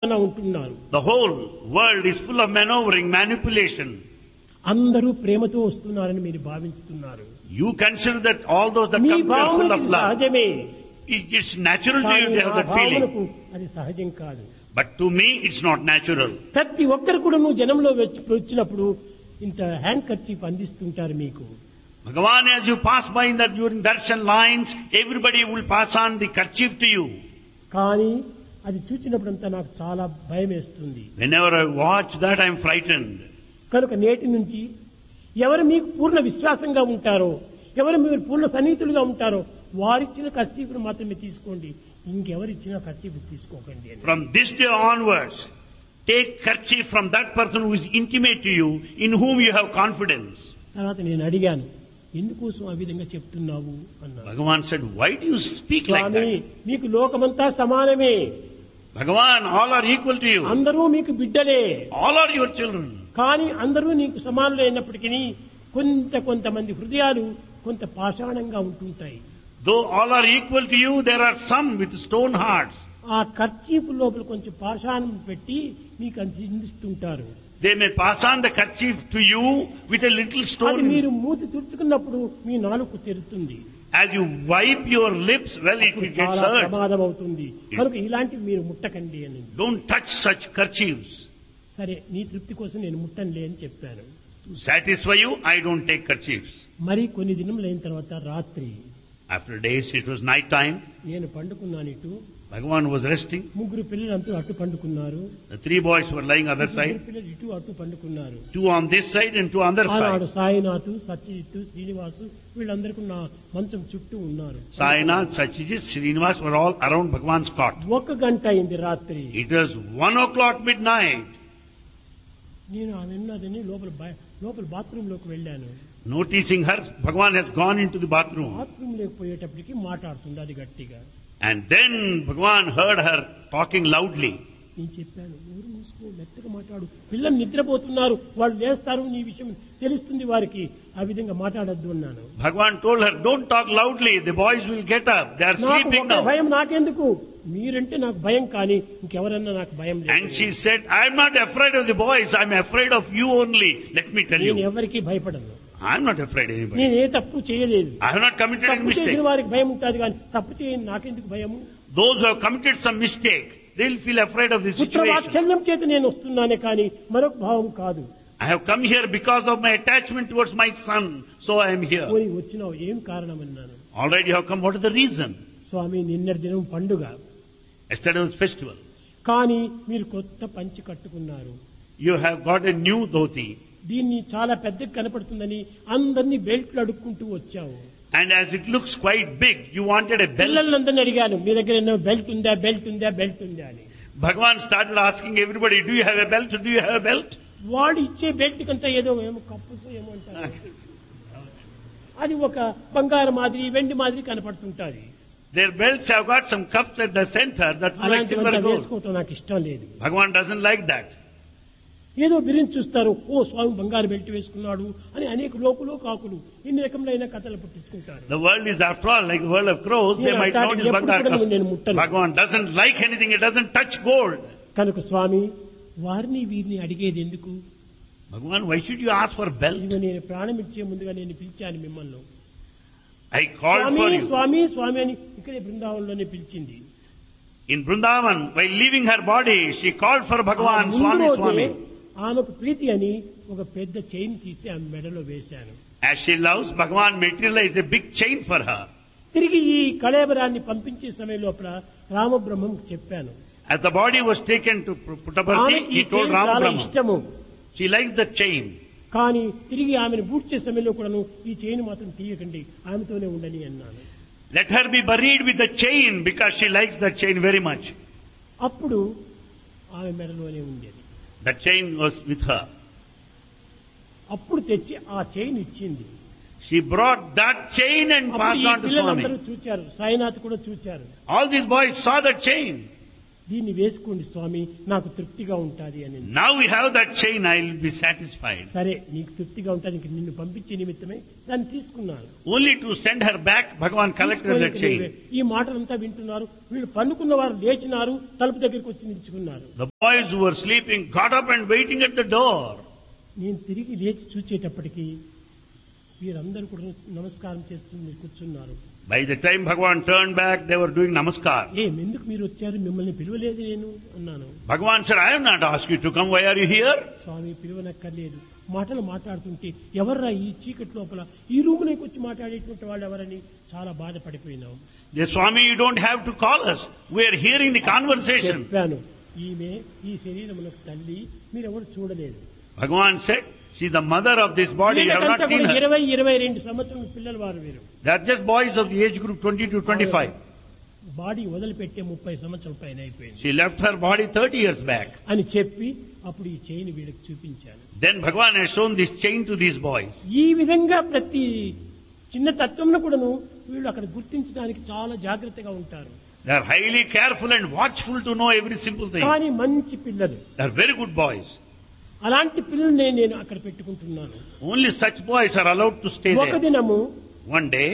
ఉంటున్నారు. The whole world is full of maneuvering, manipulation. అందరూ ప్రేమతో వస్తున్నారని మీరు భావిస్తున్నారు. You consider that all those that me come here are full of భావనకు love. సహజమే. It's natural to you కానీ to have ఆ that feeling. భావనకు అది సహజం కాదు. But to me, it's not natural. ప్రతి ఒక్కరు కూడా నువ్వు జనంలో వచ్చినప్పుడు ఇంత హ్యాండ్ కర్చీఫ్ అందిస్తుంటారు మీకు. Bhagavan, as you pass by in the during darshan lines, everybody will pass on the kerchief to you. కానీ అది చూసినప్పుడంతా నాకు చాలా భయం వేస్తుంది. Whenever I watch that, I am frightened. కనుక నేటి నుంచి ఎవరు మీకు పూర్ణ విశ్వాసంగా ఉంటారో, ఎవరు మీరు పూర్ణ సన్నిహితులుగా ఉంటారో వారిచ్చిన కర్చీఫ్ను మాత్రమే తీసుకోండి, ఇంకెవరిచ్చిన కర్చీఫ్ తీసుకోకండి అని. From this day onwards, take kerchief from that person who is intimate to you, in whom you have confidence. తర్వాత నేను అడిగాను, ఎందుకోసం ఆ విధంగా చెప్తున్నావు అన్నాను. Bhagavan said, why do you speak like Swamy, that? మీకు లోకమంతా సమానమే, Bhagavan, all are equal to you. అందరూ మీకు బిడ్డలే, All are your children. కానీ అందరూ నీకు సమానులు అయినప్పటికీ కొంతమంది హృదయాలు కొంత పాషాణంగా ఉంటుంటాయి. Though all are equal to you, there are some with stone hearts. ఆ కర్చీఫ్ లోపల కొంచెం పాషాణం పెట్టి మీకు అందిస్తుంటారు. They may pass on the kerchief to you with a little అది stone. మీరు మూతి తుడుచుకున్నప్పుడు మీ నాలుక తెరుతుంది. As you wipe your lips, well, it అప్పుడు gets చాలా hurt. ప్రమాదం అవుతుంది. కనుక ఇలాంటివి మీరు ముట్టకండి అని. Don't touch such kerchiefs. సరే, నీ తృప్తి కోసం నేను ముట్టనులే అని చెప్పాను. To satisfy you, I don't take kerchiefs. మరి కొన్ని దినములైన తర్వాత రాత్రి After days, it was night time. నేను పండుకున్నాను. ఇటు Bhagavan was resting. ముగ్గురు పిల్లలంతా అటు పండుకున్నారు. The three boys were lying other ముగ్గురు side. పిల్లలు ఇటు అటు పండుకున్నారు. Two on this side and two on other ఆనాడు side. సాయినాథ్, సత్యజిత్, శ్రీనివాసు వీళ్ళందరికీ నా మంచం చుట్టూ ఉన్నారు. Sainath, Satyajit, Srinivas were all around Bhagavan's cot. 1 గంట అయింది రాత్రి. It was 1:00 midnight. నేను ఆమె ఉన్నదని లోపల బాత్రూమ్ లోకి వెళ్ళాను. Noticing her, Bhagavan has gone into the bathroom. Bathroom లోకి పోయేటప్పటికి మాట్లాడుతుంది అది గట్టిగా. And then Bhagavan heard her talking loudly. నేను చెప్పాను, ఊరు మూసుకో, మెత్తగా మాట్లాడు, పిల్లలు నిద్రపోతున్నారు, వాళ్ళు లేస్తారు, నీ విషయం తెలుస్తుంది వారికి, ఆ విధంగా మాట్లాడద్దు అన్నాను. Bhagavan told her, don't talk loudly, the boys will get up, they are నాకు sleeping ఒక now. భయం నాకెందుకు, మీరంటే నాకు భయం, కానీ ఇంకెవరన్నా నాకు భయం And లేదు. she said, I am not afraid of the boys, I am afraid of you only. Let me tell నేను you, ఎవరికి భయపడను. I am not afraid of anybody. నేను ఏ తప్పు చేయలేదు. I have not committed any తప్పు చేసిన mistake. వారికి భయం ఉంటుంది, కానీ తప్పు చేయని నాకెందుకు భయము. Those who have committed some mistake, they will feel afraid of the situation. పుత్రవాత్సల్యం చేత నేను వస్తున్నానే, కానీ మరొక భావం కాదు. I have come here because of my attachment towards my son, so I am here. పోయి వచ్చినావు, ఏం కారణం అన్నాను. Already you have come, what is the reason? స్వామి, నిన్నటి దినం పండుగ, Yesterday was festival. కానీ మీరు కొత్త పంచి కట్టుకున్నారు. You have got a new dhoti. దీన్ని చాలా పెద్దగా కనపడుతుందని అందరినీ బెల్ట్లు అడుక్కుంటూ వచ్చావు. And as it looks quite big, you wanted a belt. పిల్లలందరినీ అడిగాను, మీ దగ్గర ఏమో బెల్ట్ ఉందా, బెల్ట్ ఉందా, బెల్ట్ ఉందా అని. Bhagavan started asking everybody, do you have a belt? Do you have a belt? వాడు ఇచ్చే బెల్ట్ కంతా ఏదో కప్పుసు ఏమో అంటారు, అది ఒక బంగారు మాదిరి, వెండి మాదిరి కనపడుతుంటాది. Their belts have got some cups at the center that look like silver అలాంటివంతా gold. వేసుకోవటం నాకు ఇష్టం లేదు. Bhagavan doesn't like that. ఏదో బిరించి చూస్తారు, ఓ స్వామి బంగారు బెల్ట్ వేసుకున్నాడు అని అనేక లోకులు కాకులు ఇన్ని రకములైన కథలు పుట్టించుకుంటారు. The world is after all like the world of crows. They might notice Bhagavan. Bhagavan doesn't like anything. It doesn't touch gold. కనుక స్వామి, వారిని వీరిని అడిగేది ఎందుకు? Bhagavan, why should you ask for belt? ఇదిగో నేను ప్రాణం ఇచ్చే ముందుగా నేను పిలిచాను మిమ్మల్ని. I called Swamy for you. స్వామి స్వామి అని ఇక్కడే బృందావనంలోనే పిలిచింది. In Vrindavan, while leaving her body, she called for ఆ Bhagavan, ముందు Swami, రోజే Swami. ఆమెకు ప్రీతి అని ఒక పెద్ద చైన్ తీసి ఆమె మెడలో వేశాను. As she loves, Bhagavan materialized a big chain for her. తిరిగి ఈ కళేబరాన్ని పంపించే సమయం లోపల రామబ్రహ్మం చెప్పాను. As the body was taken to Puttaparthi, ఆమెకి ఈ he told చైన్ చాలా Ramabrahma. ఇష్టము, She likes the chain. కానీ తిరిగి ఆమెను బూడ్చే సమయంలో కూడాను ఈ చైన్ మాత్రం తీయకండి, ఆమెతోనే ఉండని అన్నాను. Let her be buried with the chain because she likes the chain very much. అప్పుడు ఆమె మెడలోనే ఉండేది. The chain was with her. అప్పుడు తెచ్చి ఆ చైన్ ఇచ్చింది. She brought that chain and అప్పుడు passed ఈ on to పిల్లలందరూ Swami. చూచారు, సాయినాథ్ కూడా చూచారు. All these boys saw the chain. దీన్ని వేసుకోండి స్వామి, నాకు తృప్తిగా ఉంటుంది అని. Now we have that chain, I will be satisfied. సరే, నీకు తృప్తిగా ఉంటుంది, నిన్ను పంపించే నిమిత్తమే దాన్ని తీసుకున్నాను. Only to send her back, Bhagavan collected that chain. ఈ మాటలంతా వింటున్నారు. వీళ్ళు పన్నుకున్న వారు లేచినారు, తలుపు దగ్గరికి వచ్చి నిల్చుకున్నారు. The boys who were sleeping got up and waiting at the door. నేను తిరిగి లేచి చూచేటప్పటికి వీరందరూ కూడా నమస్కారం చేస్తూ కూర్చున్నారు. By the time Bhagavan turned back, they were doing namaskar. ఎందుకు మీరు వచ్చారు, మిమ్మల్ని పిలవలేదు నేను అన్నాను. Bhagavan said, I have not asked you to come, why are you here? స్వామి, పిలువనక్కర్లేదు. మాటలు మాట్లాడుతుంటే ఎవర్రా ఈ చీకటి లోపల ఈ రూములోకి వచ్చి మాట్లాడేటువంటి వాళ్ళు ఎవరని చాలా బాధపడిపోయినాం. Yes, Swami, you don't have to call us. We are hearing the conversation. చెప్పాను, ఈమె ఈ శరీరములకు తల్లి, మీరెవరు చూడలేదు. Bhagavan said, she is the mother of this body, you have not seen her. 20-22 సంవత్సరాల పిల్లలు వారు వీరు. They are just boys of the age group 20 to 25. Body వదిలిపెట్టే 30 సంవత్సరాల పైన అయిపోయింది. She left her body 30 years back. అని చెప్పి అప్పుడు ఈ చైన్ వీళ్ళకి చూపించాను. Then Bhagavan has shown this chain to these boys. ఈ విధంగా ప్రతి చిన్న తత్వంను కూడాను వీళ్ళు అక్కడ గుర్తించడానికి చాలా జాగ్రత్తగా ఉంటారు. They are highly careful and watchful to know every simple thing. కానీ మంచి పిల్లలు, They are very good boys. అలాంటి పిల్లల్ని నేను అక్కడ పెట్టుకుంటున్నాను. Only such boys are allowed to stay ఒక there. దినము One day,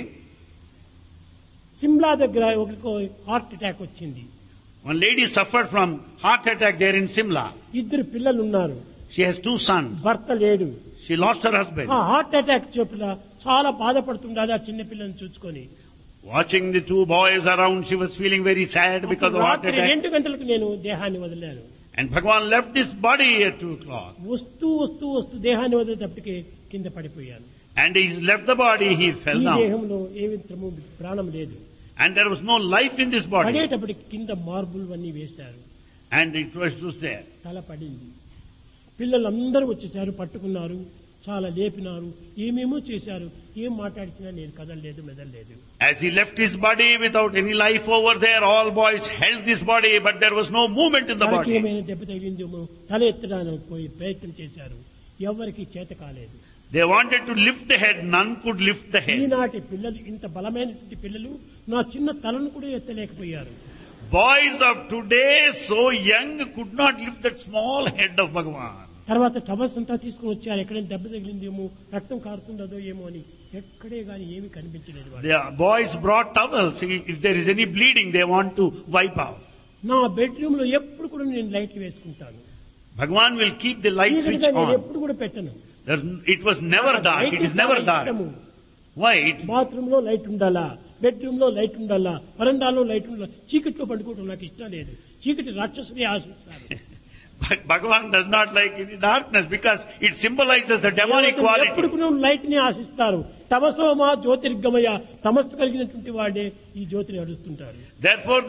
సిమ్లా దగ్గర ఒకరికి హార్ట్ అటాక్ వచ్చింది. one lady suffered from heart attack there in Simla. 2 పిల్లలు ఉన్నారు. She has 2 sons. భర్త లేడు. She lost her husband. ఆ హార్ట్ అటాక్ చోట్ల చాలా బాధపడుతుండదు ఆ చిన్న పిల్లల్ని చూసుకొని. Watching the 2 boys around, she was feeling very sad because of heart రాత్రి attack. 2 గంటలకు నేను దేహాన్ని వదిలాను. And Bhagavan left this body at 2 o'clock. వస్తూ దేహాన్ని వదిలేటప్పటికి కింద పడిపోయాను. And he left the body, he fell ఈ down. దేహంలో ఏ విధము ప్రాణం లేదు. And there was no life in this body. పడేటప్పటికి కింద మార్బుల్ అన్నీ వేశారు. And it was there. తల పడింది. పిల్లలందరూ వచ్చేసారు, పట్టుకున్నారు, చాలా లేపినారు, ఏమేమో చేశారు. ఏం మాట్లాడిచినా నేను కదలలేదు, మెదలలేదు. As he left his body without any life over there, all boys held this body, but there was no movement in the body. ఏమైనా దెబ్బ తగిలిందేమో తల ఎత్తడానికి పోయి ప్రయత్నం చేశారు. ఎవరికి చేత కాలేదు. They wanted to lift the head, none could lift the head. ఈనాటి పిల్లలు, ఇంత బలమైనటువంటి పిల్లలు నా చిన్న తలను కూడా ఎత్తలేకపోయారు. Boys of today, so young, could not lift that small head of Bhagavan. తర్వాత టవల్స్ అంతా తీసుకుని వచ్చారు. ఎక్కడైనా దెబ్బ తగిలిందేమో, రక్తం కారుతుండదో ఏమో అని. ఎక్కడే గాని ఏమీ కనిపించలేదు. The boys brought towels. If there is any bleeding, they want to wipe out. నా బెడ్రూమ్ లో ఎప్పుడు కూడా నేను లైట్ వేసుకుంటాను. Bhagavan will keep the light switch నేను on. ఎప్పుడు కూడా పెట్టను. It was never dark. It is never dark. Why? Bathroom లో లైట్ ఉండాలా, బెడ్రూమ్ లో లైట్ ఉండాలా, వరండాలో లైట్ ఉండాలా. చీకట్లో పడుకోవడం నాకు ఇష్టం లేదు. చీకటి రాక్షసుని ఆశిస్తాను. But Bhagavan does not like any darkness because it symbolizes the demonic quality. ఎప్పుడు కూడా లైట్ ని ఆశిస్తారు. తమసోమా జ్యోతిర్గమయ, తమస్సు కలిగినటువంటి వాడే ఈ జ్యోతిని అడుగుతుంటారు. Therefore,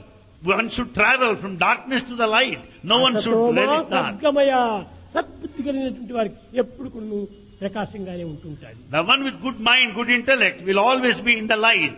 one should travel from darkness to the light. No one should let it dark. సద్గమయ, సద్బుద్ధి కలిగినటువంటి వారికి ఎప్పుడు కూడా ప్రకాశంగానే ఉంటుంటారు. The one with good mind, good intellect will always be in the light.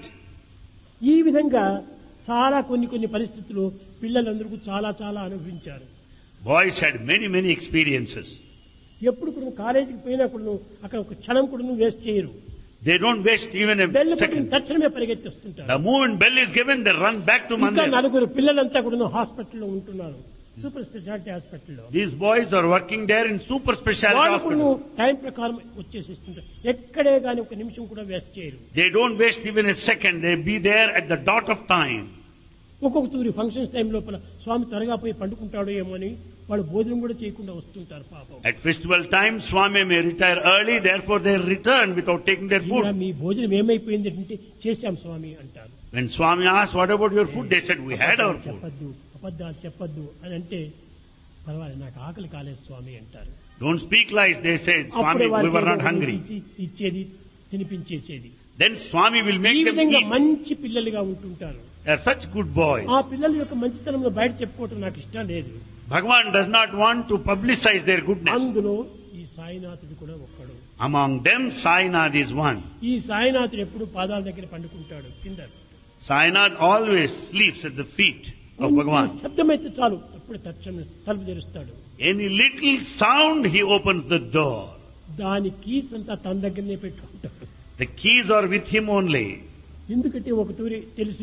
ఈ విధంగా చాలా కొన్ని పరిస్థితులు పిల్లలందరూ చాలా అనుభవించారు. Boys had many experiences. ఎప్పుడు కూడా కాలేజీకి పోయినా కూడా అక్కడ ఒక క్షణం కూడా వేస్ట్ చేయరు. They don't waste even a bell second. తక్షణమే పరిగెత్తి వస్తుంటారు. The moment bell is given, they run back to ఇంకా Mandir. 4 పిల్లలంతా కూడా హాస్పిటల్లో ఉంటున్నారు, సూపర్ స్పెషాలిటీ హాస్పిటల్లో. These boys are working there in super specialty వాళ్ళు hospital. టైం ప్రకారం వచ్చేసిస్తుంటారు. ఎక్కడే గాని ఒక నిమిషం కూడా వేస్ట్ చేయరు. They don't waste even a second. They be there at the dot of time. ఒక్కొక్క తూరి ఫంక్షన్స్ టైం లోపల స్వామి త్వరగా పోయి పండుకుంటాడో ఏమో అని వాళ్ళు భోజనం కూడా చేయకుండా వస్తుంటారు పాపం. At festival time, Swami may retire early, therefore they return without taking their food. మీ భోజనం ఏమైపోయింది అంటే చేశాం స్వామి అంటారు. When Swami asked, what about your food? They said, we had our food. అబద్ధాలు చెప్పద్దు అని అంటే, పర్వాలేదు నాకు ఆకలి కాలేదు స్వామి అంటారు. Don't speak lies, they said. Swami, we were not hungry. ఇచ్చేది, తినిపించేసేది. Then Swami will ఈ make them విధంగా eat. మంచి పిల్లలుగా ఉంటుంటారు. They are such good boys. ఆ పిల్లల యొక్క మంచితనంలో బయట చెప్పుకోవటం నాకు ఇష్టం లేదు. Bhagavan does not want to publicize their goodness. అందులో ఈ సాయినాథుడు కూడా ఒక్కడు. Among them, Sainath is one. ఈ సాయినాథుడు ఎప్పుడు పాదాల దగ్గర పండుకుంటాడు కింద. Sainath always sleeps at the feet of Bhagavan. శబ్దమైతే చాలు అప్పుడు తక్షణం తలుపు తెరుస్తాడు. Any little sound, he opens the door. దాని కీస్ అంతా తన దగ్గరనే పెట్టుకుంటాడు. The keys are with him only. ఎందుకంటే ఒక తూరి తెలిసింది,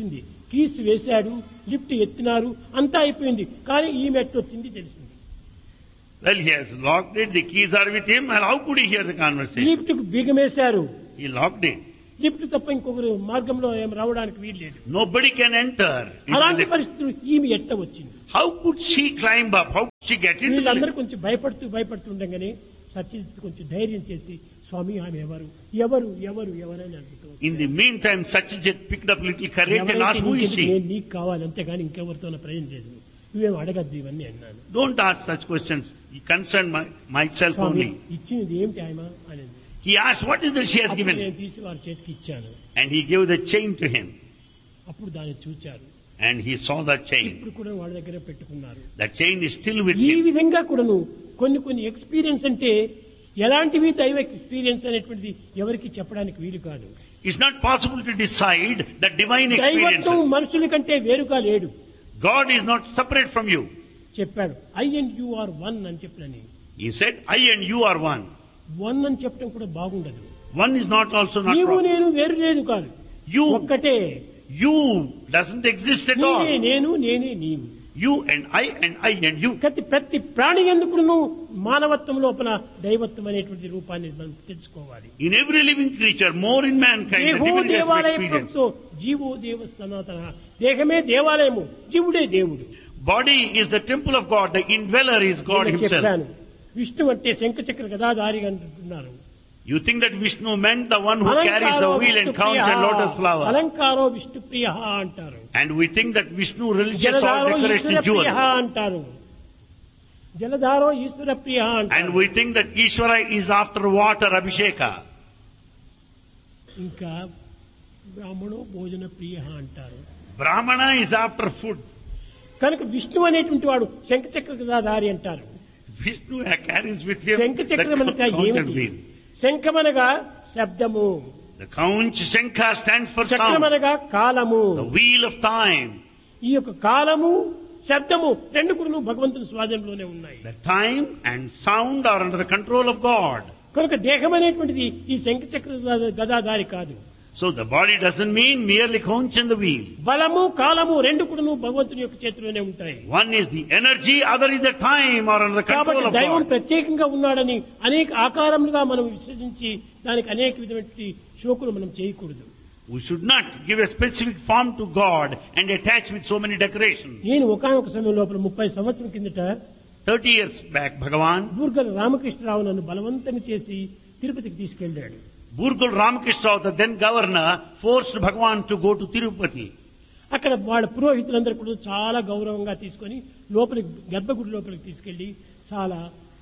కీస్ వేశాడు, లిఫ్ట్ ఎత్తినారు, అంతా అయిపోయింది. కానీ ఈ మెట్టు వచ్చింది తెలిసింది. Well, he has locked it, the keys are with him, and how could he hear the conversation? Lift కు బిగమేశారు. He locked it. లిఫ్ట్ తప్ప ఇంకొకరు మార్గంలో ఏం రావడానికి వీల్లేదు. Nobody can enter. అలాంటి పరిస్థితులు ఈమె ఎట్ట వచ్చింది. How could she climb up? How could she get into the వీళ్ళందరూ lift? కొంచెం భయపడుతుండగానే సత్యజిత్ కొంచెం ధైర్యం చేసి, స్వామి ఆమె ఎవరు ఎవరు ఎవరు ఎవరని అడుగుతూ In the meantime, Satyajit picked up little courage and asked, who is she? నేను నీకు కావాలి అంతేగాని ఇంకెవరితో ప్రయోజనం లేదు, నువ్వేం అడగద్దు ఇవన్నీ అన్నాను. Don't ask such questions. He concerned myself Swamy only. ఇచ్చినది ఏమిటి ఆయన అనేది. He asked, what is that she has అప్పుడు given? నేను తీసి వారి చేతికి ఇచ్చాను. And he gave the chain to him. అప్పుడు దాన్ని చూచారు. And he saw that chain. ఇప్పుడు కూడా వాళ్ళ దగ్గర పెట్టుకున్నారు. That chain is still with ఈ him. విధంగా కూడాను కొన్ని ఎక్స్పీరియన్స్ అంటే ఎలాంటివి దైవ ఎక్స్పీరియన్స్ అనేటువంటిది ఎవరికి చెప్పడానికి వీలు కాదు. It's not possible to decide the divine దైవత్వం experiences. మనుషుల కంటే వేరుగా లేడు. God is not separate from you. చెప్పాడు I and you are one అని చెప్పినని. He said, I and you are one. One అని చెప్పడం కూడా బాగుండదు. One is not also not నీవు proper. నేను వేరు లేదు కాదు, You, ఒక్కటే. you doesn't exist at నీవే all. నేను, నేనే నీవు. You and I and you. ప్రతి ప్రాణి ఎందుకును మానవత్వం లోపల దైవత్వం అనేటువంటి రూపాన్ని మనం తెలుసుకోవాలి. In every living creature, more in mankind, the దేహో divinity has దేవాలయ experience. ప్రొక్తో జీవో దేవ సనాతన. దేహమే దేవాలయము, జీవుడే దేవుడు. Body is the temple of God, the indweller is God నేను himself. చెప్పాను, విష్ణు అంటే శంఖచక్ర గదాధారి అంటున్నారు. You think that Vishnu meant the one who carries the wheel and counts a lotus flower. అలంకారో Vishnu ప్రియ అంటారు. And we think that Vishnu relishes all జలధారో decoration Eshwara and jewels. ప్రియ అంటారు. జలధారో ఈశ్వర ప్రియ And అంటారు. we think that Ishvara is after water, Abhisheka. ఇంకా బ్రాహ్మణో భోజన ప్రియ అంటారు. Brahmana is after food. కనుక విష్ణు అనేటువంటి వాడు శంఖచక్ర గదాధారి అంటారు. Vishnu carries with him the శంఖచక్రం అనగా conch and ఏమిటి? wheel. శంఖమనగా శబ్దము, The conch, Shankha, stands for sound. చక్రమనగా కాలము. The wheel of time. ఈ యొక్క కాలము శబ్దము రెండు కూడా భగవంతుని స్వాధీనంలోనే ఉన్నాయి. The time and sound are under the control of God. కనుక దేహం అనేటువంటిది ఈ శంఖచక్ర గదాధారి కాదు. So the body doesn't mean merely conch and the wheel. బలము కాలము రెండు కూడా భగవంతుని యొక్క చేతిలోనే ఉంటాయి. One is the energy, other is the time, or under the control కాబట్టి of దైవం God. ప్రత్యేకంగా ఉన్నాడని అనేక ఆకారములుగా మనం విశ్వసించి దానికి అనేక విధమైన షోకులు మనం చేయకూడదు. We should not give a specific form to God and attach with so many decorations. నేను ఒకానొక సమయం లోపల 30 సంవత్సరం కిందట 30 years back, Bhagavan, బూర్గల రామకృష్ణరావు నన్ను బలవంతం చేసి తిరుపతికి తీసుకెళ్ళాడు. Burgul Ramakrishna, the then governor, forced Bhagavan to go to Tirupati. అక్కడ వాళ్ళ పురోహితులందరూ కూడా చాలా గౌరవంగా తీసుకొని లోపలికి గర్భగుడి లోపలికి తీసుకెళ్లి చాలా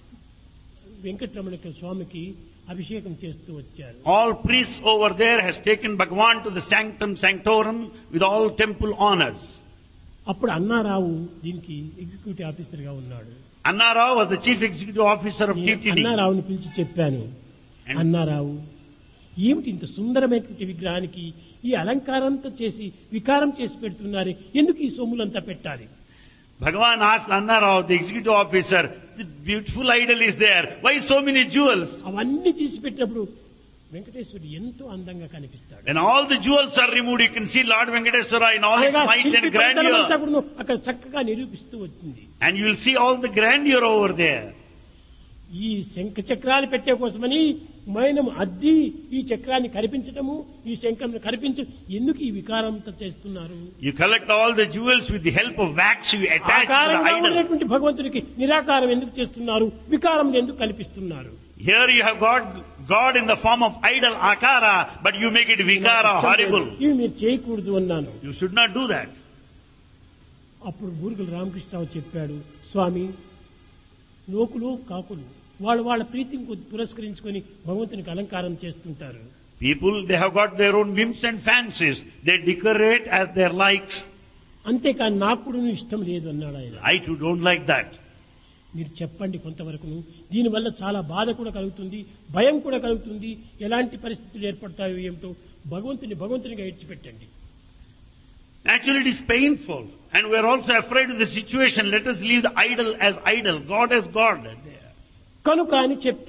వెంకటరమణ స్వామికి అభిషేకం చేస్తూ వచ్చారు. All priests over there has taken Bhagavan to the sanctum sanctorum with all temple honors. అప్పుడు అన్నారావు దీనికి ఎగ్జిక్యూటివ్ ఆఫీసర్ గా ఉన్నాడు. Anna Rao was the chief executive officer of నేను TTD. అన్నారావుని పిలిచి చెప్పాను, అన్నారావు ఏమిటి ఇంత సుందరమైనటువంటి విగ్రహానికి ఈ అలంకారంతో చేసి వికారం చేసి పెడుతున్నారు, ఎందుకు ఈ సొమ్ములంతా పెట్టాలి? Bhagavan asked Anna Rao, the executive officer, the beautiful idol is there, why so many jewels? అవన్నీ తీసి పెట్టినప్పుడు వెంకటేశ్వరుడు ఎంతో అందంగా కనిపిస్తాడు. When all the jewels are removed, you can see Lord Venkateswara in all his అనగా might and శిల్పి పద్ధతులంతా grandeur. కూడా అక్కడ చక్కగా నిరూపిస్తూ వచ్చింది. And you will see all the grandeur over there. ఈ శంఖ చక్రాలు పెట్టే కోసమని మైనం అద్ది ఈ చక్రాన్ని కనిపించటము, ఈ శంఖంను కనిపించడం, ఎందుకు ఈ వికారంతో చేస్తున్నారు? You collect all the jewels with the help of wax, you attach to the ఆకారంగా idol. ఉన్నటువంటి భగవంతుడికి నిరాకారం ఎందుకు చేస్తున్నారు? వికారం ఎందుకు కల్పిస్తున్నారు? Here you have got God in the form of idol akara, but you make it vikara, horrible. ఇవి మీరు చేయకూడదు అన్నాను. You should not do that. అప్పుడు బూర్గుల రామకృష్ణరావు చెప్పాడు, స్వామి లోకులు కాకులు వాళ్ళ ప్రీతిని పురస్కరించుకొని భగవంతునికి అలంకారం చేస్తుంటారు. People, they have got their own whims and fancies. They decorate as their likes. అంతేకాని నాకు కూడా ఇష్టం లేదు అన్నాడు ఆయన. I too don't like that. మీరు చెప్పండి కొంతవరకు, దీనివల్ల చాలా బాధ కూడా కలుగుతుంది, భయం కూడా కలుగుతుంది, ఎలాంటి పరిస్థితులు ఏర్పడతాయో ఏమిటో భగవంతునిగా ఇచ్చిపెట్టండి. Actually, it is painful, and we are also afraid of the situation. Let us leave the idol as idol, God as God. కనుక అని చెప్తే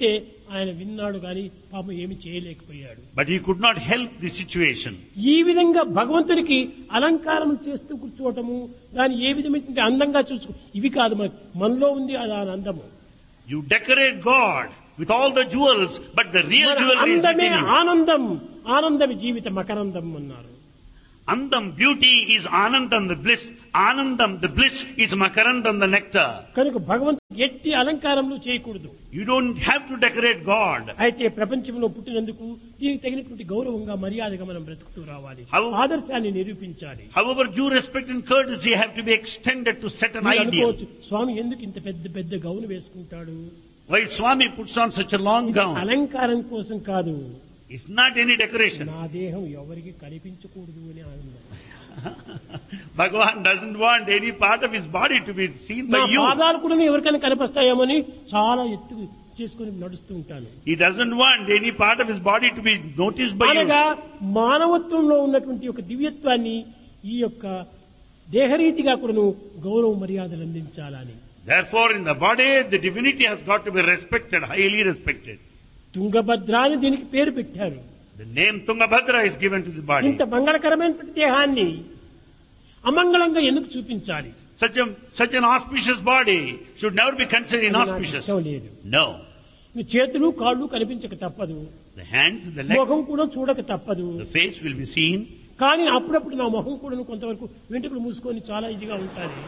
ఆయన విన్నాడు కానీ పాపం ఏమి చేయలేకపోయాడు. But he could not help the situation. ఈ విధంగా భగవంతునికి అలంకారం చేస్తూ కూర్చోవటము, దాన్ని ఏ విధమైన అందంగా చూసుకో, ఇవి కాదు మనలో ఉంది అది అందము. You decorate God with all the jewels, but the real jewelry is అందమే within you. ఆనందం, ఆనందం జీవిత మకరందం అన్నారు. Andam, beauty is Anandam, the bliss. Anandam, the bliss is Makarandam, the nectar. కనుక భగవంతుడు ఎట్టి అలంకారములు చేయకూడదు. You don't have to decorate God. అయితే ప్రపంచంలో పుట్టినందుకు దీనికి తగినటువంటి గౌరవంగా మర్యాదగా మనం బ్రతుకుతూ రావాలి, ఆదర్శాన్ని నిరూపించాలి. However, due respect and courtesy have to be extended to set an ideal. స్వామి ఎందుకు ఇంత పెద్ద పెద్ద గౌను వేసుకుంటాడు? Why Swami puts on such a long gown? అలంకారం కోసం కాదు, It's not any decoration. నా దేహం ఎవరికి కనిపించకూడదు అని ఆనందం. Bhagavan doesn't want any part of his body to be seen by you. నా పాదాలు కూడా ఎవరికైనా కనిపిస్తాయేమని చాలా ఎత్తు చేసుకుని నడుస్తూ ఉంటాను. He doesn't want any part of his body to be noticed by you. అనగా మానవత్వంలో ఉన్నటువంటి ఒక దివ్యత్వాన్ని ఈ యొక్క దేహరీతిగా కూడాను గౌరవ మర్యాదలు అందించాలని. Therefore, in the body, the divinity has got to be respected, highly respected. Tungabhadra అని దీనికి పేరు పెట్టారు. The name Tungabhadra is given to the body. ఇంత మంగళకరమైన దేహాన్ని అమంగళంగా ఎందుకు చూపించాలి? Such an auspicious body should never be considered inauspicious. No. చేతులు కాళ్ళు కనిపించక తప్పదు, The hands, the legs, ముఖం కూడా చూడక తప్పదు. the face will be seen. కానీ అప్పుడప్పుడు నా ముఖం కూడా కొంతవరకు వెంట్రుకలు మూసుకొని చాలా ఇదిగా ఉంటుంది.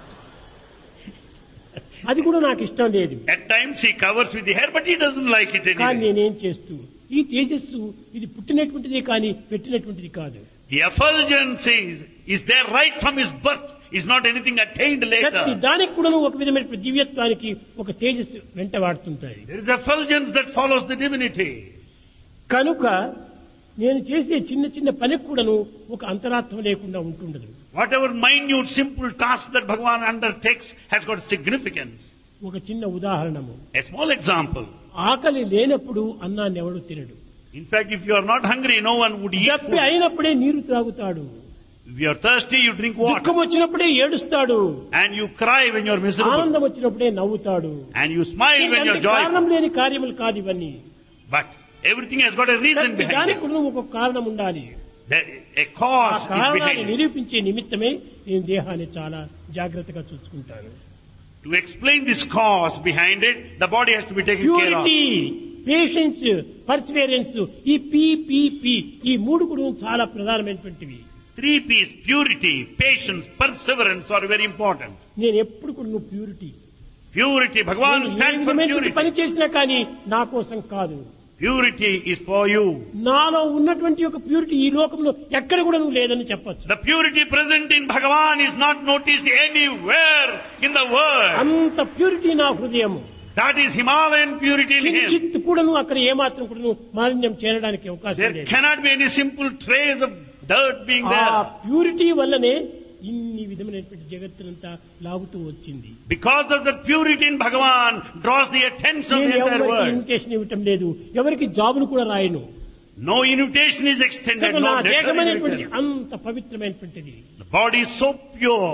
అది కూడా నాకు ఇష్టం లేదు. At times he covers with the hair, but he doesn't like it కానీ anyway. నేనేం చేస్తూ ఈ తేజస్సు ఇది పుట్టినటువంటిదే కానీ పెట్టినటువంటిది కాదు. The effulgence is there right from his birth, is not anything attained ప్రతి later. దానికి కూడా ఒక విధమైన దివ్యత్వానికి ఒక తేజస్సు వెంట వాడుతుంటాయి. There is effulgence that follows the divinity. కనుక నేను చేసే చిన్న చిన్న పనికి కూడాను ఒక అంతరార్థం లేకుండా ఉంటుండదు. Whatever minute, simple task that Bhagavan undertakes has got significance. ఒక చిన్న ఉదాహరణము, A small example. ఆకలి లేనప్పుడు అన్నాన్ని ఎవడు తినడు. In fact, if you are not hungry, no one would eat దప్పి food. అయినప్పుడే నీరు త్రాగుతాడు. If you are thirsty, you drink water. దుఃఖం వచ్చినప్పుడే ఏడుస్తాడు. And you cry when you are miserable. ఆనందం వచ్చినప్పుడే నవ్వుతాడు. And you smile when you are కారణం joyful. లేని కార్యములు కాదు ఇవన్నీ. But everything has got a reason behind దానికి it. కూడా ఒక కారణం ఉండాలి. A cause ఆ is కారణాన్ని behind it. నిరూపించే నిమిత్తమే నేను దేహాన్ని చాలా జాగ్రత్తగా చూసుకుంటాను. To explain this cause behind it, the body has to be taken care of. Purity, patience, perseverance, ఈ పి ఈ మూడు కూడా చాలా ప్రధానమైనటువంటివి. 3 P's, purity, patience, perseverance are very important. నేను ఎప్పుడు కూడా నువ్వు purity. Purity, Bhagavan stands for పని purity. చేసినా కానీ నా కోసం కాదు. Purity is for you. నాలో ఉన్నటువంటి ఒక ప్యూరిటీ ఈ లోకంలో ఎక్కడ కూడా నువ్వు లేదని చెప్పొచ్చు. The purity present in Bhagavan is not noticed anywhere in the world. అంత ప్యూరిటీ నా హృదయము. That is Himalayan purity in him. కించిత్ కూడాను అక్కడ ఏమాత్రం కూడాను మాలిన్యం చేరడానికి అవకాశం There లేదు. cannot be any simple trace of dirt being ఆ there. ప్యూరిటీ వల్లనే ఇన్ని విధమైనటువంటి జగత్తునంతా లాగుతూ వచ్చింది. Because of the purity in Bhagavan draws the attention of నేను the entire ఎవరికి world. ఇన్విటేషన్ ఇవ్వటం లేదు, ఎవరికి జాబులు కూడా రాయను. No invitation is extended, నా no letter is దేహమైనటువంటి written. అంత పవిత్రమైనటువంటిది. The body is so pure.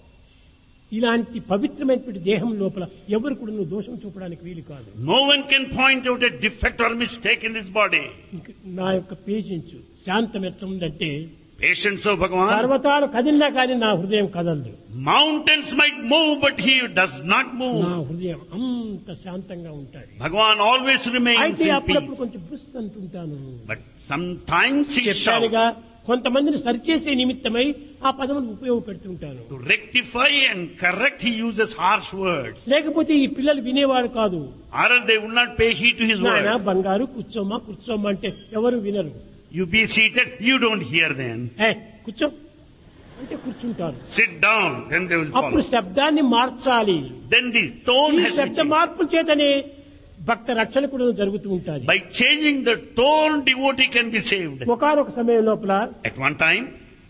ఇలాంటి పవిత్రమైనటువంటి దేహం లోపల ఎవరు కూడా నువ్వు దోషం చూపడానికి వీలు కాదు. No one can point out a defect or mistake in this body. నా యొక్క పేషెన్స్, శాంతం ఎట్లా ఉందంటే Patience of Bhagavan. పర్వతాలు కదిలినా కానీ నా హృదయం కదలదు. Mountains might move, but he does not నా move. హృదయం అంత శాంతంగా ఉంటుంది. Bhagavan always remains అయితే in అప్పుడప్పుడు peace. కొంచెం బుస్ అంటుంటాను. But sometimes he shouts. చెప్పానుగా, కొంతమందిని సరిచేసే నిమిత్తమై ఆ పదమును ఉపయోగపెడుతుంటాను. To rectify and correct, he uses harsh words. లేకపోతే ఈ పిల్లలు వినేవారు కాదు. Or else they would not pay heed to his నాయనా words. బంగారు కూర్చోమ్మా కూర్చోమ్మా అంటే ఎవరు వినరు. You be seated, you don't hear them. కూర్చో అంటే కూర్చుంటారు. Sit down, then they will అప్పుడు follow. శబ్దాన్ని మార్చాలి. Then the tone ఈ has to శబ్ద change. మార్పుల చేతనే భక్త రక్షణ కూడా జరుగుతూ ఉంటుంది. By changing the tone, devotee can be saved. ఒకనొక సమయం లోపల At one time,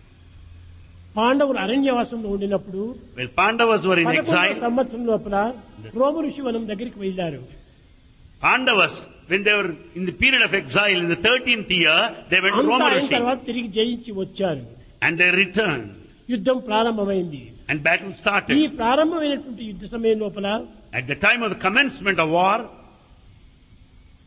పాండవులు అరణ్యవాసంలో ఉండినప్పుడు when Pandavas were in 11వ exile, సంవత్సరం లోపల రోమ ఋషి వనం దగ్గరికి వెళ్ళారు. Pandavas, when they were in the period of exile in the 13th year, they went to అంతా Roma అయిన Rishi తర్వాత తిరిగి జయించి వచ్చారు. and they returned యుద్ధం ప్రారంభమైంది. and battle ఈ started. ప్రారంభమైనటువంటి యుద్ధ సమయం లోపల At the time of the commencement of war,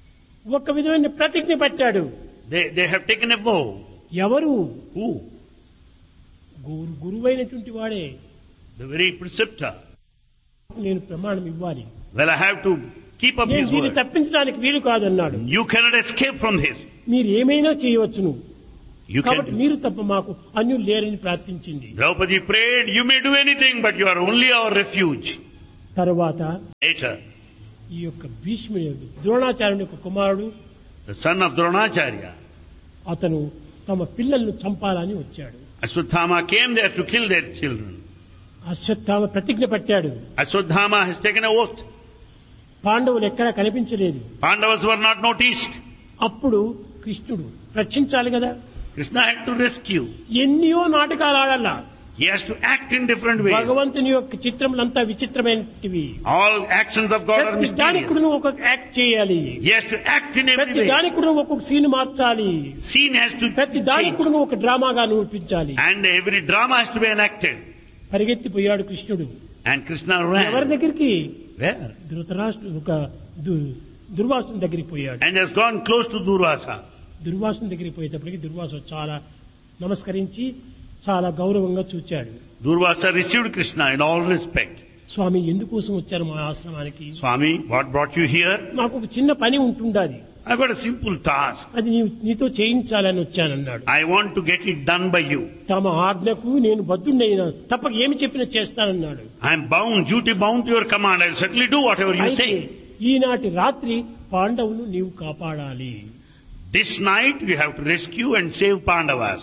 ఒక విధమైన ప్రతిజ్ఞ పట్టాడు. They have taken a vow. ఎవరు? Who? గురువైనటువంటి వాడే. The very preceptor. నేను ప్రమాణం ఇవ్వాలి. Well, I have to keep up his దీన్ని word. తప్పించడానికి వీలు కాదన్నాడు. You cannot escape from this. మీరు ఏమైనా చేయవచ్చును, You కాబట్టి can. మీరు తప్ప మాకు అన్యులు లేరని ప్రార్థించింది. Draupadi prayed, you may do anything, but you are only our refuge. తరువాత Later, ఈ యొక్క భీష్ముడు ద్రోణాచార్యుని యొక్క కుమారుడు, the son of Dronacharya, అతను తమ పిల్లలను చంపాలని వచ్చాడు. Ashwatthama came there to kill their children. Ashwatthama ప్రతిజ్ఞ పట్టాడు. Ashwatthama has taken a oath. పాండవులు ఎక్కడా కనిపించలేదు. Pandavas were not noticed. అప్పుడు కృష్ణుడు రక్షించాలి కదా. Krishna had to rescue. ఎన్నో నాటకాలు ఆడాల. He has to act in different ways. భగవంతుని యొక్క చిత్రములంతా విచిత్రమైనవి. All actions of God are ప్రతి mysterious. దానికి కూడా నువ్వు ఒక యాక్ట్ చేయాలి. He has to act in every ప్రతి way. దానికి కూడా ఒక్కొక్క సీన్ మార్చాలి. Scene has to ప్రతి దానికి change. కూడా నువ్వు ఒక డ్రామాగా నిరూపించాలి. And every drama has to be enacted. పరిగెత్తిపోయాడు కృష్ణుడు. And Krishna ఎవరి ran. దగ్గరికి? Where? ధృతరాష్ట్రుడు ఒక దుర్వాసుని దగ్గరికి పోయాడు. And has gone close to Durvasa. దుర్వాసుని దగ్గరికి పోయేటప్పటికి దుర్వాసు చాలా నమస్కరించి చాలా గౌరవంగా చూచాడు. Durvasa received Krishna in all respect. స్వామి ఎందుకోసం వచ్చారు మా ఆశ్రమానికి? Swami, what brought you here? నాకు ఒక చిన్న పని ఉంటుండాది, I've got a simple task. అది నీతో చేయించాలని వచ్చానన్నాడు. I want to get it done by you. తమ ఆజ్ఞకు నేను బద్ధుడైనా తప్పక ఏమి చెప్పినా చేస్తానన్నాడు. I am bound, duty bound to your command. I will certainly do whatever you అయితే say. ఈనాటి రాత్రి పాండవులు నీవు కాపాడాలి. This night we have to rescue and save Pandavas.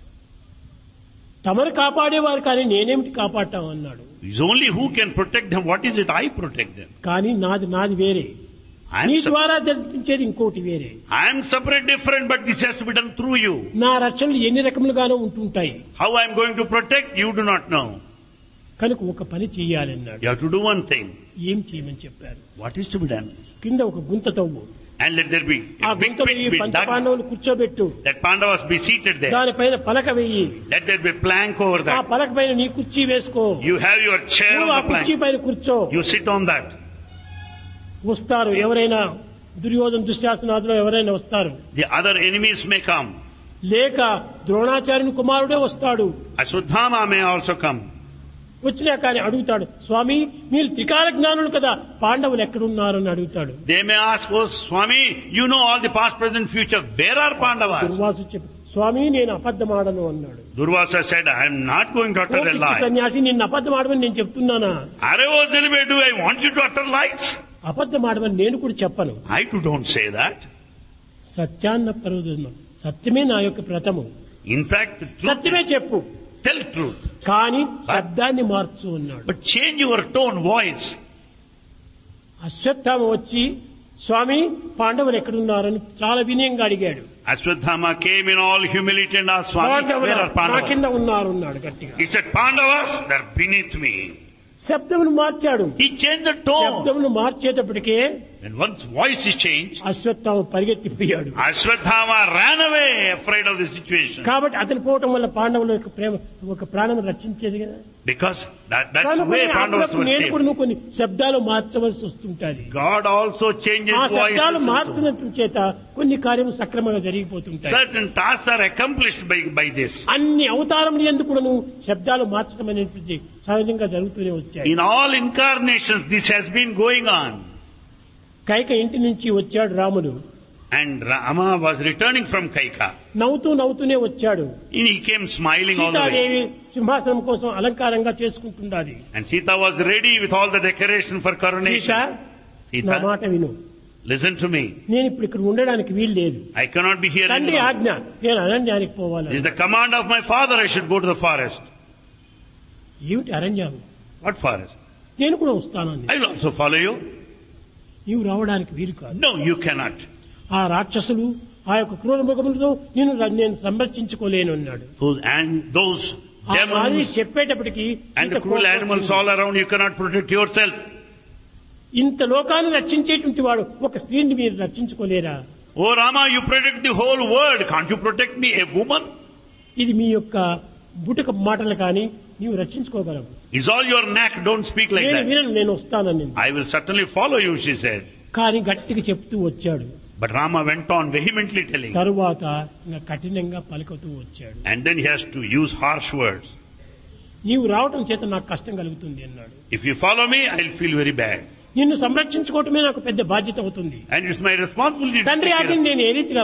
తమను కాపాడేవారు కానీ నేనేమిటి కాపాడటం అన్నాడు. It's only who can protect them. What is it? I protect them. కానీ నాది వేరే, నీ ద్వారా జరిపించేది ఇంకోటి వేరే. I am separate, different, but this has to be done through you. నా రక్షణలు ఎన్ని రకములుగానో ఉంటుంటాయి. How I am going to protect, you do not know. కనుక ఒక పని చెయ్యాలన్నాడు. You have to do one thing. ఏం చేయమని చెప్పారు? What is to be done? కింద ఒక గుంత తవ్వు, And let there be ఆ a big గుంతలో pit ఈ be పంచ dug. పాండవులు కూర్చోబెట్టు, Let Pandavas be seated there. దానిపైన పలక వెయ్యి, Let there be a plank over ఆ that. పలక పైన నీ కుర్చీ వేసుకో, You have your chair నువ్వు ఆ on the కుర్చీ plank. పైన కూర్చో. You sit on that. వస్తారు ఎవరైనా, దుర్యోధన దుశ్శాసనాదులు ఎవరైనా వస్తారు, The other enemies may come. లేక ద్రోణాచార్యుని కుమారుడే వస్తాడు. Ashwatthama may also come. వచ్చినా కానీ అడుగుతాడు, స్వామి మీరు త్రికాల జ్ఞానులు కదా, పాండవులు ఎక్కడున్నారు అని అడుగుతాడు. They may ask, oh Swami, you know all the past, present, future. Where are Pandavas? Durvasu చెప్పి, స్వామి నేను అబద్ధమాడను అన్నాడు. Durvasa said, I am not going to utter oh a పిచ్చి lie. సన్యాసి, నిన్ను అబద్ధమాడమని నేను చెప్తున్నానా? Aravo Zilbe, do I want you to utter lies? అబద్ధమాడమని నేను కూడా చెప్పను. I too don't say that. సత్యాన్న పరుదును, సత్యమే నా యొక్క వ్రతము, In fact, the truth, సత్యమే చెప్పు, tell truth. కానీ శబ్దాన్ని మార్చు అన్నాడు. But change your tone, voice. Ashwatthama వచ్చి, స్వామి పాండవులు ఎక్కడున్నారని చాలా వినయంగా అడిగాడు. Ashwatthama came in all humility and asked, Swami, పాండవులు where are నా Pandavas? కింద ఉన్నారు అన్నాడు గట్టిగా. He said, Pandavas, they're beneath me. శబ్దమును మార్చాడు. He changed the tone. శబ్దమును మార్చేటప్పటికే And once voice is changed, Ashwatthama పరిగెత్తిపోయాడు. Ashwatthama ran away, afraid of the situation. కాబట్టి అతను పోవటం వల్ల పాండవుల యొక్క ప్రేమ ఒక ప్రాణం రక్షించేది కదా. Because that's the కనుక way Pandavas అప్పుడప్పుడు were నేను saved. కూడా నువ్వు కొన్ని శబ్దాలు మార్చవలసి వస్తుంటాది. God also changes ఆ శబ్దాలు voices. మార్చినట్టు చేత కొన్ని కార్యము సక్రమంగా జరిగిపోతుంటాయి. Certain tasks are accomplished by this. అన్ని అవతారములు ఎందుకు కూడా నువ్వు శబ్దాలు మార్చడం అనేటువంటి సహజంగా జరుగుతూనే వచ్చాయి. In all incarnations, this has been going on. Kaika ఇంటి నుంచి వచ్చాడు రాముడు. And Rama was returning from Kaika. నవ్వుతూనే వచ్చాడు. And he came smiling all the way. Sitadevi సింహాసనం కోసం అలంకారంగా చేసుకుంటున్నది. And Sita was ready with all the decoration for Sita, coronation. నా Sita, మాట విను, listen to me. నేను ఇప్పుడు ఇక్కడ ఉండడానికి వీలు లేదు. I cannot be here తండ్రి anymore. ఆజ్ఞ, నేను అరణ్యానికి పోవాలి. It is the command of my father I should go to the forest. ఏమిటి అరణ్యం? What forest? నేను కూడా వస్తానని. I will also follow you. నీవు రావడానికి వీలు కాదు. No, you cannot. ఆ రాక్షసులు ఆ యొక్క క్రూర మృగములతో నేను సంరక్షించుకోలేను అన్నాడు. Those ఆ మాది demons చెప్పేటప్పటికి and the cruel animals all around, you cannot protect yourself. ఇంత లోకాన్ని రక్షించేటువంటి వాడు ఒక స్త్రీని మీరు రక్షించుకోలేరా? Oh Rama, you protect the whole world. Can't you protect me, a woman? ఇది మీ యొక్క బుటక మాటలు కానీ నీవు రక్షించుకోగలవు. It's all your knack. Don't speak like that. నేను వస్తానని. I will certainly follow you, she said. కానీ గట్టిగా చెప్తూ వచ్చాడు. But Rama went on vehemently telling. తరువాత ఇంకా కఠినంగా పలుకుతూ వచ్చాడు. And then he has to use harsh words. నీవు రావటం చేత నాకు కష్టం కలుగుతుంది అన్నాడు. If you follow me, I'll feel very bad. నిన్ను సంరక్షించుకోవటమే నాకు పెద్ద బాధ్యత అవుతుంది. And it's my responsibility to తండ్రి take care ఆజ్ఞని of. నేను ఏ రీతిగా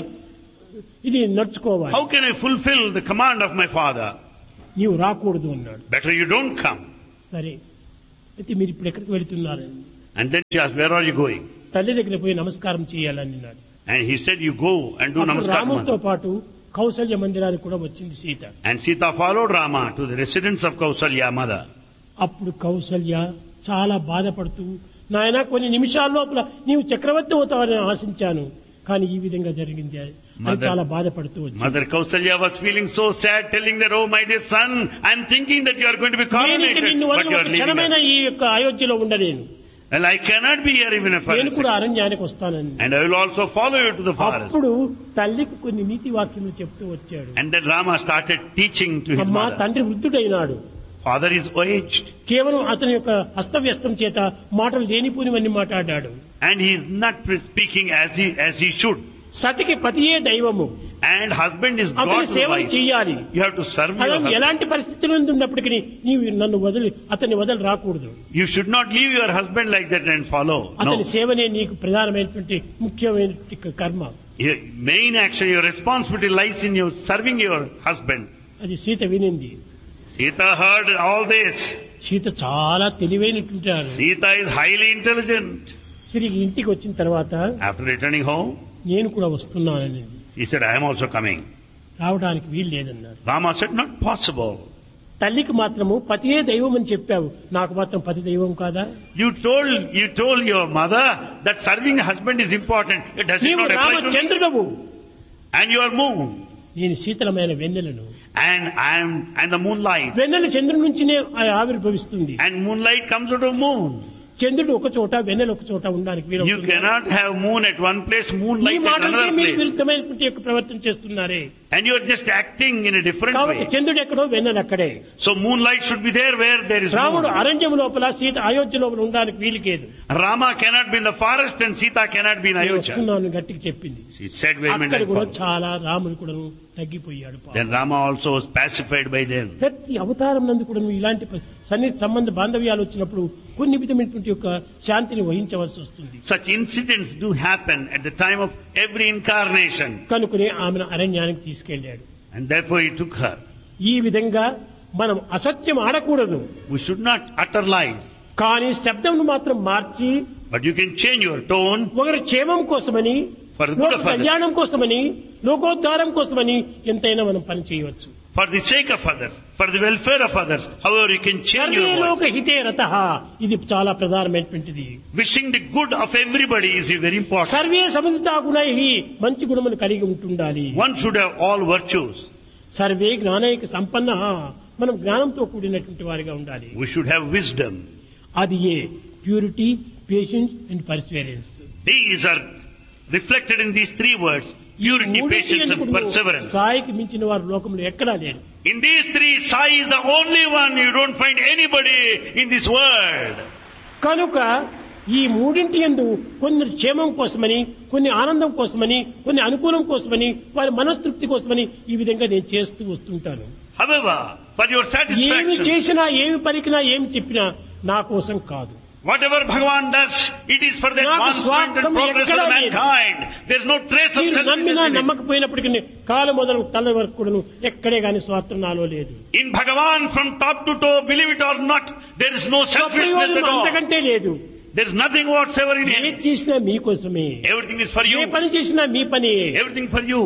ఇది నడుచుకోవాలి? How can I fulfill the command of my father? నీవు రాకూడదు అన్నాడు. Better you don't come. సరే అయితే మీరు ఇప్పుడు ఎక్కడికి వెళుతున్నారని. And then she asked, where are you going? తల్లి దగ్గర పోయి నమస్కారం చేయాలని అన్నాడు. And he said, you go and do అప్పుడు namaskar. రాముడితో పాటు కౌసల్య మందిరానికి కూడా వచ్చింది Sita. And Sita followed Rama to the residence of Kausalya, mother. అప్పుడు కౌసల్య చాలా బాధపడుతూ, నాయన కొన్ని నిమిషాల లోపల నీవు చక్రవర్తి అవుతావని ఆశించాను, కానీ ఈ విధంగా జరిగింది అని చాలా బాధపడుతూ వచ్చింది. Mother Kausalya was feeling so sad, telling that, oh my dear son, I'm thinking that you are going to be coronated, but you are leaving క్షణమైన us. ఈ యొక్క అయోధ్యలో ఉండలేను. Well, I cannot be here even if I నేను కూడా అరణ్యానికి వస్తానని. and I will also follow you to the forest. అప్పుడు తల్లికి కొన్ని నీతి వాక్యములు చెప్తూ వచ్చాడు. And then Rama started teaching to his అమ్మా, mother. తండ్రి వృద్ధుడైనాడు, Father is aged. కేవలం అతని యొక్క హస్తవ్యస్తం చేత మాటలు లేనిపోనివన్నీ మాట్లాడాడు. And he is not speaking as he should. సతికి పతియే దైవము, And husband is అతని God to సేవలు wife. చెయ్యాలి. You have to serve your అతను husband. ఎలాంటి పరిస్థితుల్లో ఉన్నప్పటికీ నీవు నన్ను అతన్ని వదిలి రాకూడదు. You should not leave your husband like that and follow. No. అతని సేవనే నీకు ప్రధానమైనటువంటి ముఖ్యమైనటువంటి కర్మ. Your main action, your responsibility lies in your serving your husband. అది Sita వినింది. Sita heard all this. Sita చాలా తెలివైనటువంటి. Sita is highly intelligent. తిరిగి ఇంటికి వచ్చిన తర్వాత After returning home, నేను కూడా వస్తున్నానని. he said, I am also coming. రావడానికి వీలు లేదన్నారు. Rama said, not possible. తల్లికి మాత్రము పతియే దైవం అని చెప్పావు, నాకు మాత్రం పతి దైవం కాదా? You told your mother that serving a husband is important. Does it నీవు not apply to me? రామచంద్రుడవు, And you are moon. నేను శీతలమైన వెన్నెలను. And I am the moonlight. వెన్నెల చంద్రుడి నుంచినే ఆవిర్భవిస్తుంది. And moonlight comes out of moon. చంద్రుడు ఒక చోట, వెన్నెల ఒక చోట ఉండడానికి వీలు. You cannot have moon at one place, moonlight at another మీరు place. విరుద్ధమైనటువంటి యొక్క ప్రవర్తన చేస్తున్నారే. And you are just acting in a different కాబట్టి way. చంద్రుడు ఎక్కడో వెన్నెల అక్కడే. So moonlight should be there where there is రాముడు moon. అరణ్యం లోపల, సీత అయోధ్య లోపల ఉండడానికి వీలుకేదు. Rama cannot be in the forest and Sita cannot be in Ayodhya. వస్తున్నాను గట్టిగా చెప్పింది. She said very అక్కడ కూడా many. చాలా రాముడు కూడా తగ్గిపోయాడు. Then Rama also was pacified by them. ప్రతి అవతారం నందు కూడా ఇలాంటి సన్నిహిత సంబంధ బాంధవ్యాలు వచ్చినప్పుడు కొన్ని విధమైనటువంటి యొక్క శాంతిని వహించవలసి వస్తుంది. Such incidents do happen at the time of every incarnation. కనుకనే ఆమెను అరణ్యానికి తీసుకెళ్లాడు. And therefore he took her. ఈ విధంగా మనం అసత్యం ఆడకూడదు, We should not utter lies. కానీ శబ్దంను మాత్రం మార్చి But you can change your tone ఒకరి క్షేమం కోసమని, for the good లోక of others. కళ్యాణం కోసమని, లోకోద్ధారం కోసమని ఎంతైనా మనం పని చేయవచ్చు. For the sake of others, for the welfare of others. However, you can change your survey voice. లోక హితే రతః, ఇది చాలా ప్రధానమైనటువంటిది. Wishing the good of everybody is very important. Survey సముదితా గుణైః, మంచి గుణములు కలిగి ఉంటుండాలి. One should have all virtues. Survey జ్ఞానైక సంపన్నః, మనం జ్ఞానంతో కూడినటువంటి వారిగా ఉండాలి. We should have wisdom. అది ఏ purity, patience and Perseverance. These are reflected in these three words: purity, patience and perseverance. సాయికి మించిన వారు లోకంలో ఎక్కడా లేరు. In these three, Sai is the only one. You don't find anybody in this world. కనుక ఈ మూడింటి యందు కొన్ని క్షేమం కోసమని, కొన్ని ఆనందం కోసమని, కొన్ని అనుకూలం కోసమని, వారి మనస్తృప్తి కోసమని ఈ విధంగా నేను చేస్తూ వస్తుంటాను. However, for your ఏమి satisfaction, చేసినా, ఏమి పలికినా, ఏమి చెప్పినా నా కోసం కాదు. whatever Bhagavan does, it is for the నాకు advancement and స్వార్థం progress of ఎక్కడా లేదు. mankind. There is no trace of మీరు selfishness నమ్మినా in it. నమ్మకపోయినప్పటికీ కాలు మొదలు తల వరకు కూడా ఎక్కడే గాని స్వార్థం నాలో లేదు. In Bhagavan, from top to toe, believe it or not, there is no selfishness at all. అంతకంటే లేదు. There is nothing whatsoever in ఏది it. చేసినా మీకోసమే, Everything is for A you. పని చేసినా మీ పని, Everything for you.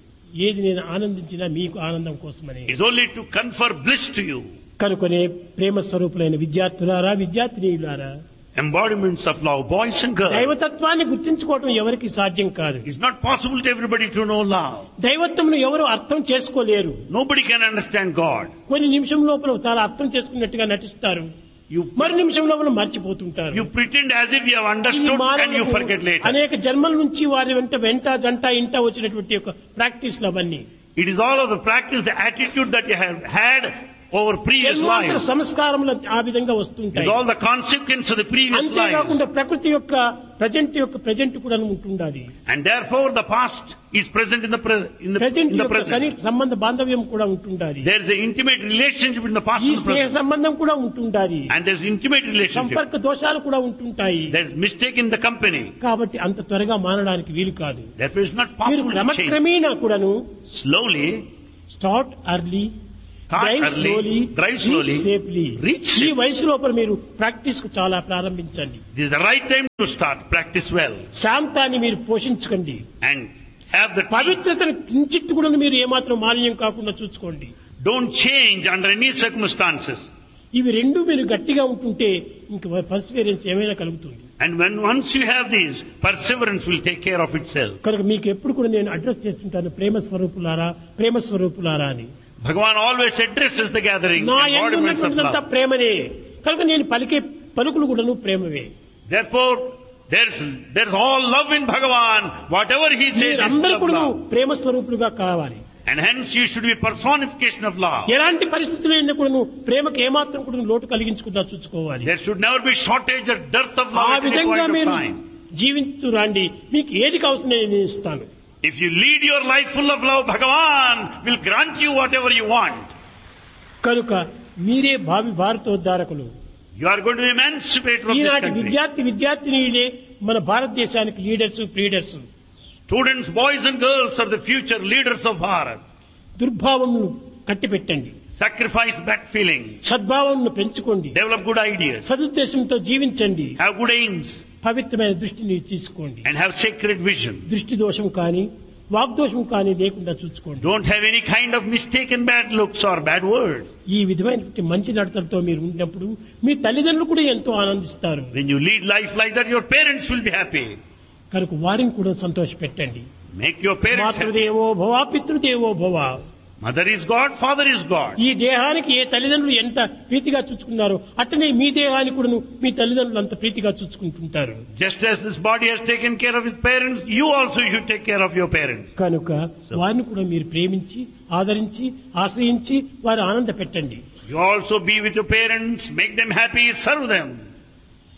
ఏది నేను ఆనందించినా మీకు ఆనందం కోసమని. It's only to confer bliss to you. కనుకనే ప్రేమ స్వరూపులైన విద్యార్థులారా, విద్యార్థినీయులారా, Embodiments of love, boys and girls. దైవతత్వాన్ని గుర్తించుకోవటం ఎవరికి సాధ్యం కాదు. It's not possible to everybody to know love. దైవత్వంను ఎవరు అర్థం చేసుకోలేరు. Nobody can understand God. కొన్ని నిమిషం లోపల చాలా అర్థం చేసుకున్నట్టుగా నటిస్తారు, మరి నిమిషం లోపల మర్చిపోతుంటారు. You pretend as if you have understood and you forget later. అనేక జన్మల నుంచి వారి వెంట జంట ఇంట వచ్చినటువంటి ఒక ప్రాక్టీస్లు అవన్నీ. It is all of the practice, the attitude that you have had over previous జన్మాంతర lives. సంస్కారములు ఆ విధంగా With వస్తుంటాయి. all the consequence of the previous lives. అంతేకాకుండా ప్రకృతి యొక్క ప్రజెంట్ కూడా ఉంటుండాలి. And therefore the past is present in the present యొక్క present. సన్నిహిత సంబంధ బాంధవ్యం కూడా ఉంటుండాలి. There is an intimate relationship in the past ఈ and the స్నేహ present. సంబంధం కూడా ఉంటుండాలి. And there is intimate relationship. సంపర్క దోషాలు కూడా ఉంటుంటాయి. There is mistake in the company. కాబట్టి అంత త్వరగా మానడానికి వీలు కాదు. Therefore it's not మీరు possible to change. క్రమక్రమేణా కూడాను Slowly, start early, start drive early, slowly, drive slowly, safely. reach ఈ safe. వయసు లోపల మీరు ప్రాక్టీస్ కు చాలా ప్రారంభించండి. This is the right time to start. Practice well. శాంతాన్ని మీరు పోషించుకోండి. And have the పవిత్రతను కించిత్తు కూడా మీరు ఏమాత్రం మాలిన్యం కాకుండా చూసుకోండి. Don't change under any circumstances. ఇవి రెండు మీరు గట్టిగా ఉంటుంటే ఇంక పర్సివరెన్స్ ఏమైనా కలుగుతుంది. And once you have these, perseverance will take care of itself. కనుక మీకు ఎప్పుడు కూడా నేను అడ్రస్ చేస్తుంటాను ప్రేమ స్వరూపులారా అని. Bhagavan always addresses the gathering, నా embodiments of ఎందున్నటువంటిదంతా love. ప్రేమనే. కనుక నేను పలికే పలుకులు కూడాను ప్రేమవే. Therefore, there's all love in Bhagavan. Whatever he says is అందరూ full of కూడా love. ప్రేమ స్వరూపులుగా కావాలి. And hence you should be personification of love. ఎలాంటి పరిస్థితుల్లో కూడా ప్రేమకు ఏమాత్రం కూడా లోటు కలిగించకుండా చూసుకోవాలి. There should never be shortage or dearth of ఆ love at any విధంగా point of మీరు time. జీవించు రండి. మీకు ఏది కావాల్సిన నేను ఇస్తాను. If you lead your life full of love, Bhagavan will grant you whatever you want. కనుక మీరే భావి భారతోద్ధారకులు. You are going to be emancipator of this ఈనాటి country. విద్యార్థినీలే మన భారతదేశానికి leaders. Students, boys and girls are the future leaders of Bharat. దుర్భావమును కట్టిపెట్టండి. Sacrifice bad feelings. సద్భావమును పెంచుకోండి. Develop good ideas. సదుద్దేశంతో జీవించండి. Have good aims. పవిత్రమైన దృష్టిని తీసుకోండి. And have sacred vision. దృష్టి దోషం కానీ వాగ్దోషం కానీ లేకుండా చూసుకోండి. Don't have any kind of mistaken bad looks or bad words. ఈ విధమైన మంచి నడతలతో మీరు ఉన్నప్పుడు మీ తల్లిదండ్రులు కూడా ఎంతో ఆనందిస్తారు. When you lead life like that, your parents will be happy. కనుక వారిని కూడా సంతోషపెట్టండి. Make your parents happy. మాతృదేవో భవ పితృదేవో భవ. Mother is God, father is God. ఈ దేహానికి ఏ తల్లిదండ్రులు ఎంత ప్రీతిగా చూసుకున్నారో అట్టనే మీ దేహానికి కూడా మీ తల్లిదండ్రులు అంత ప్రీతిగా చూసుకుంటుంటారు. Just as this body has taken care of its parents, you also should take care of your parents. కనుక వారిని కూడా మీరు ప్రేమించి ఆదరించి ఆశ్రయించి వారు ఆనంద పెట్టండి. You also be with your parents, make them happy, serve them.